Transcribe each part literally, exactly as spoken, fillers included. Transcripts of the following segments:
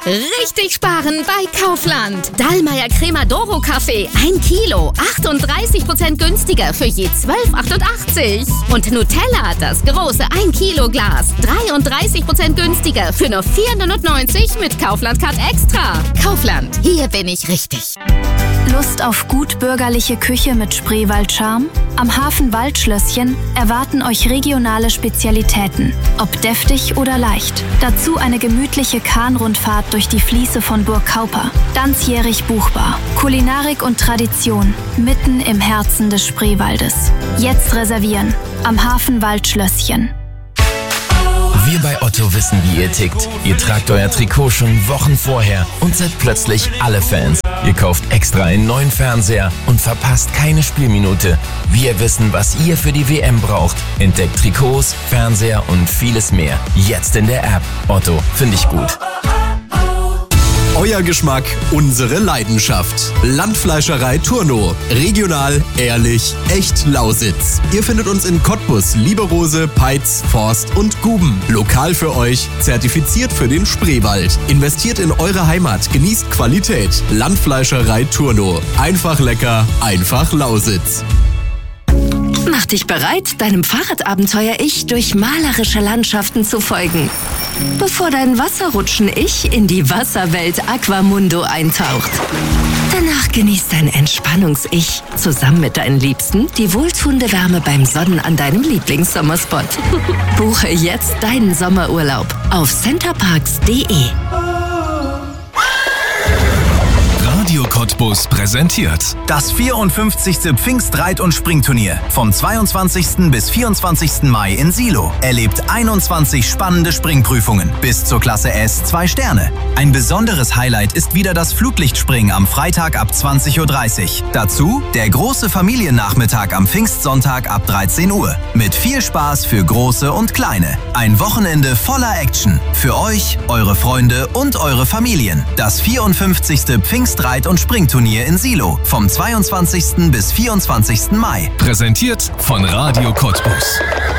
Richtig sparen bei Kaufland. Dallmayr Crema Doro Kaffee, ein Kilo, achtunddreißig Prozent günstiger für je zwölf achtundachtzig. Und Nutella, das große ein Kilo Glas, dreiunddreißig Prozent günstiger für nur vier neunundneunzig mit Kaufland Card Extra. Kaufland, hier bin ich richtig. Lust auf gut bürgerliche Küche mit Spreewald-Charme? Am Hafen Waldschlösschen erwarten euch regionale Spezialitäten, ob deftig oder leicht. Dazu eine gemütliche Kahnrundfahrt durch die Fließe von Burg Kauper. Ganzjährig buchbar. Kulinarik und Tradition mitten im Herzen des Spreewaldes. Jetzt reservieren. Am Hafen Waldschlösschen. Wir bei Otto wissen, wie ihr tickt. Ihr tragt euer Trikot schon Wochen vorher und seid plötzlich alle Fans. Ihr kauft extra einen neuen Fernseher und verpasst keine Spielminute. Wir wissen, was ihr für die W M braucht. Entdeckt Trikots, Fernseher und vieles mehr. Jetzt in der App. Otto, finde ich gut. Euer Geschmack, unsere Leidenschaft. Landfleischerei Turno. Regional, ehrlich, echt Lausitz. Ihr findet uns in Cottbus, Lieberose, Peitz, Forst und Guben. Lokal für euch, zertifiziert für den Spreewald. Investiert in eure Heimat, genießt Qualität. Landfleischerei Turno. Einfach lecker, einfach Lausitz. Mach dich bereit, deinem Fahrradabenteuer-Ich durch malerische Landschaften zu folgen. Bevor dein Wasserrutschen-Ich in die Wasserwelt Aquamundo eintaucht. Danach genießt dein Entspannungs-Ich zusammen mit deinen Liebsten die wohltuende Wärme beim Sonnen an deinem Lieblingssommerspot. Buche jetzt deinen Sommerurlaub auf centerparks punkt de. Radio Cottbus präsentiert das vierundfünfzigste Pfingstreit- und Springturnier vom zweiundzwanzigsten bis vierundzwanzigsten Mai in Silo. Erlebt einundzwanzig spannende Springprüfungen bis zur Klasse S zwei Sterne. Ein besonderes Highlight ist wieder das Flutlichtspringen am Freitag ab zwanzig Uhr dreißig. Dazu der große Familiennachmittag am Pfingstsonntag ab dreizehn Uhr. Mit viel Spaß für Große und Kleine. Ein Wochenende voller Action. Für euch, eure Freunde und eure Familien. Das vierundfünfzigste Pfingstreit- und Springturnier in Silo vom zweiundzwanzigsten bis vierundzwanzigsten Mai. Präsentiert von Radio Cottbus.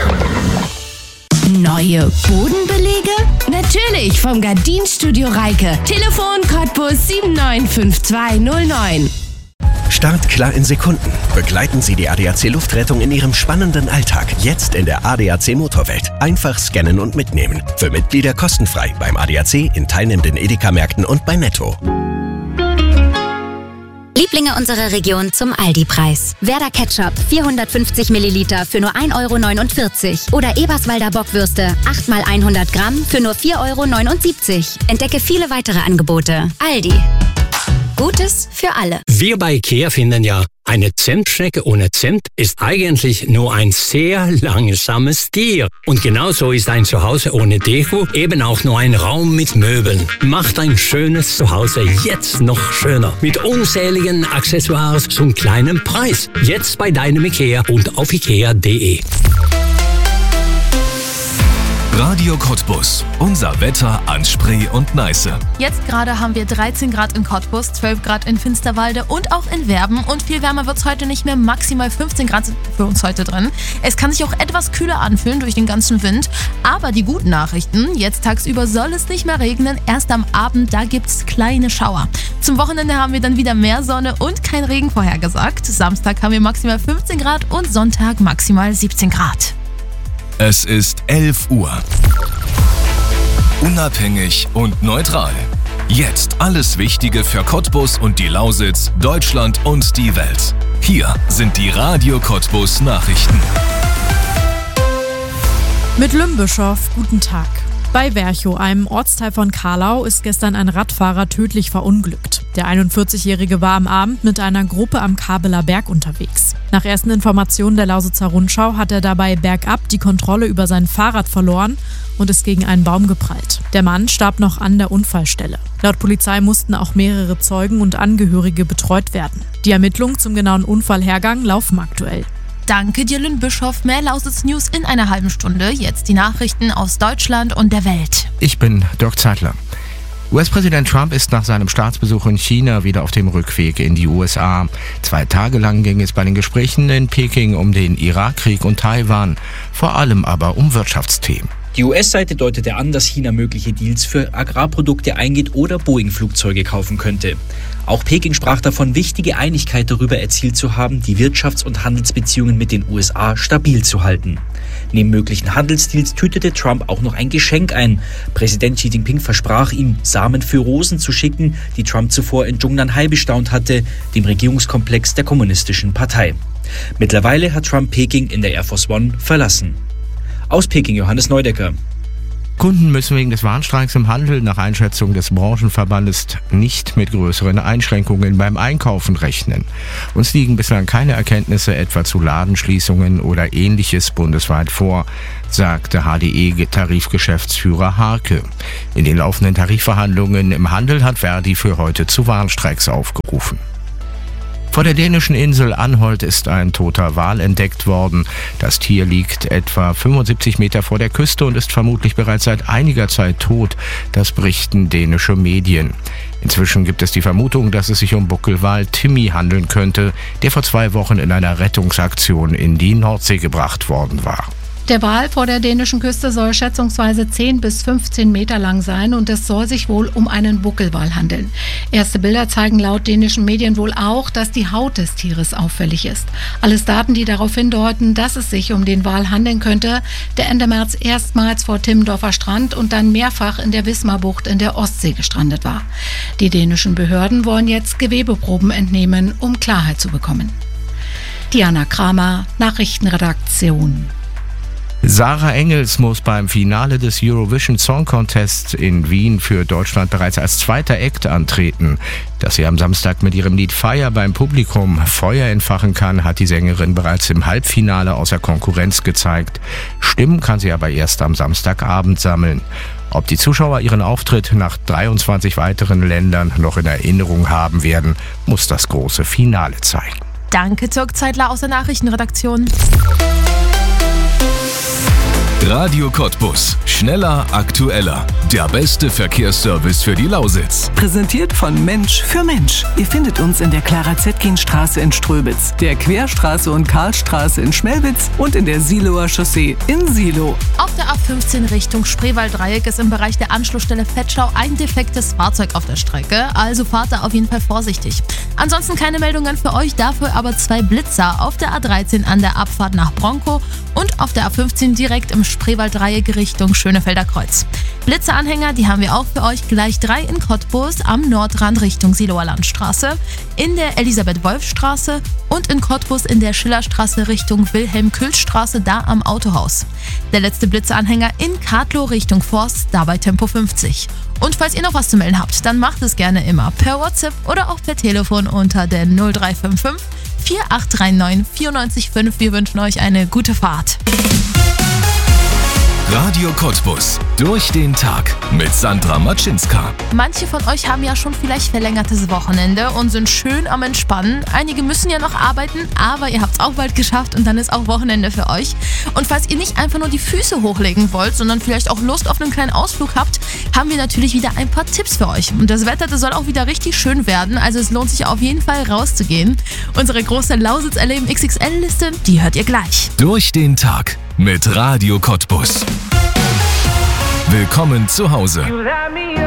Neue Bodenbelege? Natürlich vom Gardinstudio Reike. Telefon Cottbus sieben neun fünf zwei null neun. Startklar in Sekunden. Begleiten Sie die A D A C Luftrettung in Ihrem spannenden Alltag. Jetzt in der A D A C Motorwelt. Einfach scannen und mitnehmen. Für Mitglieder kostenfrei beim A D A C, in teilnehmenden Edeka-Märkten und bei Netto. Lieblinge unserer Region zum Aldi-Preis. Werder Ketchup vierhundertfünfzig Milliliter für nur ein Euro neunundvierzig. Oder Eberswalder Bockwürste acht mal hundert Gramm für nur vier Euro neunundsiebzig. Entdecke viele weitere Angebote. Aldi. Gutes für alle. Wir bei IKEA finden ja, eine Zentstrecke ohne Zent ist eigentlich nur ein sehr langsames Tier. Und genauso ist ein Zuhause ohne Deko eben auch nur ein Raum mit Möbeln. Macht ein schönes Zuhause jetzt noch schöner. Mit unzähligen Accessoires zum kleinen Preis. Jetzt bei deinem IKEA und auf ikea punkt de. Radio Cottbus. Unser Wetter an Spree und Neiße. Jetzt gerade haben wir dreizehn Grad in Cottbus, zwölf Grad in Finsterwalde und auch in Werben. Und viel wärmer wird es heute nicht mehr. Maximal fünfzehn Grad sind für uns heute drin. Es kann sich auch etwas kühler anfühlen durch den ganzen Wind. Aber die guten Nachrichten, jetzt tagsüber soll es nicht mehr regnen. Erst am Abend, da gibt es kleine Schauer. Zum Wochenende haben wir dann wieder mehr Sonne und kein Regen vorhergesagt. Samstag haben wir maximal fünfzehn Grad und Sonntag maximal siebzehn Grad. Es ist elf Uhr. Unabhängig und neutral. Jetzt alles Wichtige für Cottbus und die Lausitz, Deutschland und die Welt. Hier sind die Radio Cottbus Nachrichten. Mit Lümbischow, guten Tag. Bei Werchow, einem Ortsteil von Karlau, ist gestern ein Radfahrer tödlich verunglückt. Der einundvierzigjährige war am Abend mit einer Gruppe am Kabeler Berg unterwegs. Nach ersten Informationen der Lausitzer Rundschau hat er dabei bergab die Kontrolle über sein Fahrrad verloren und ist gegen einen Baum geprallt. Der Mann starb noch an der Unfallstelle. Laut Polizei mussten auch mehrere Zeugen und Angehörige betreut werden. Die Ermittlungen zum genauen Unfallhergang laufen aktuell. Danke dir, Lynn-Bischof. Mehr Lausitz-News in einer halben Stunde. Jetzt die Nachrichten aus Deutschland und der Welt. Ich bin Dirk Zeitler. U S-Präsident Trump ist nach seinem Staatsbesuch in China wieder auf dem Rückweg in die U S A. Zwei Tage lang ging es bei den Gesprächen in Peking um den Irakkrieg und Taiwan, vor allem aber um Wirtschaftsthemen. Die U S-Seite deutete an, dass China mögliche Deals für Agrarprodukte eingeht oder Boeing-Flugzeuge kaufen könnte. Auch Peking sprach davon, wichtige Einigkeit darüber erzielt zu haben, die Wirtschafts- und Handelsbeziehungen mit den U S A stabil zu halten. Neben möglichen Handelsdeals tütete Trump auch noch ein Geschenk ein. Präsident Xi Jinping versprach ihm, Samen für Rosen zu schicken, die Trump zuvor in Zhongnanhai bestaunt hatte, dem Regierungskomplex der Kommunistischen Partei. Mittlerweile hat Trump Peking in der Air Force One verlassen. Aus Peking Johannes Neudecker. Kunden müssen wegen des Warnstreiks im Handel nach Einschätzung des Branchenverbandes nicht mit größeren Einschränkungen beim Einkaufen rechnen. Uns liegen bislang keine Erkenntnisse etwa zu Ladenschließungen oder Ähnliches bundesweit vor, sagte H D E-Tarifgeschäftsführer Harke. In den laufenden Tarifverhandlungen im Handel hat Verdi für heute zu Warnstreiks aufgerufen. Vor der dänischen Insel Anholt ist ein toter Wal entdeckt worden. Das Tier liegt etwa fünfundsiebzig Meter vor der Küste und ist vermutlich bereits seit einiger Zeit tot. Das berichten dänische Medien. Inzwischen gibt es die Vermutung, dass es sich um Buckelwal Timmy handeln könnte, der vor zwei Wochen in einer Rettungsaktion in die Nordsee gebracht worden war. Der Wal vor der dänischen Küste soll schätzungsweise zehn bis fünfzehn Meter lang sein und es soll sich wohl um einen Buckelwal handeln. Erste Bilder zeigen laut dänischen Medien wohl auch, dass die Haut des Tieres auffällig ist. Alles Daten, die darauf hindeuten, dass es sich um den Wal handeln könnte, der Ende März erstmals vor Timmendorfer Strand und dann mehrfach in der Wismarbucht in der Ostsee gestrandet war. Die dänischen Behörden wollen jetzt Gewebeproben entnehmen, um Klarheit zu bekommen. Diana Kramer, Nachrichtenredaktion. Sarah Engels muss beim Finale des Eurovision Song Contest in Wien für Deutschland bereits als zweiter Act antreten. Dass sie am Samstag mit ihrem Lied Fire beim Publikum Feuer entfachen kann, hat die Sängerin bereits im Halbfinale außer Konkurrenz gezeigt. Stimmen kann sie aber erst am Samstagabend sammeln. Ob die Zuschauer ihren Auftritt nach dreiundzwanzig weiteren Ländern noch in Erinnerung haben werden, muss das große Finale zeigen. Danke, Dirk Zeitler aus der Nachrichtenredaktion. Radio Cottbus. Schneller, aktueller. Der beste Verkehrsservice für die Lausitz. Präsentiert von Mensch für Mensch. Ihr findet uns in der Clara-Zetkin-Straße in Ströbitz, der Querstraße und Karlstraße in Schmelwitz und in der Siloer Chaussee in Silo. Auf der A fünfzehn Richtung Spreewald-Dreieck ist im Bereich der Anschlussstelle Vetschau ein defektes Fahrzeug auf der Strecke, also fahrt da auf jeden Fall vorsichtig. Ansonsten keine Meldungen für euch, dafür aber zwei Blitzer auf der A dreizehn an der Abfahrt nach Bronkow und auf der A fünfzehn direkt im Spreewald-Dreieck Richtung Schönefelder Kreuz. Blitzeranhänger, die haben wir auch für euch, gleich drei in Cottbus am Nordrand Richtung Siloer Landstraße, in der Elisabeth-Wolf-Straße und in Cottbus in der Schillerstraße Richtung Wilhelm-Kühl-Straße, da am Autohaus. Der letzte Blitzeanhänger in Kadlow Richtung Forst, dabei Tempo fünfzig. Und falls ihr noch was zu melden habt, dann macht es gerne immer per WhatsApp oder auch per Telefon unter der null drei fünf fünf vier acht drei neun vier neun fünf. Wir wünschen euch eine gute Fahrt. Radio Cottbus. Durch den Tag mit Sandra Matschinska. Manche von euch haben ja schon vielleicht verlängertes Wochenende und sind schön am Entspannen. Einige müssen ja noch arbeiten, aber ihr habt es auch bald geschafft und dann ist auch Wochenende für euch. Und falls ihr nicht einfach nur die Füße hochlegen wollt, sondern vielleicht auch Lust auf einen kleinen Ausflug habt, haben wir natürlich wieder ein paar Tipps für euch. Und das Wetter, das soll auch wieder richtig schön werden, also es lohnt sich auf jeden Fall rauszugehen. Unsere große Lausitz-Erleben X X L-Liste, die hört ihr gleich. Durch den Tag mit Radio Cottbus. Willkommen zu Hause.